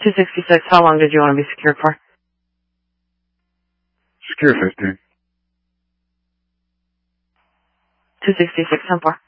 266, how long did you want to be secured for? Secure 15. 266, 10-4.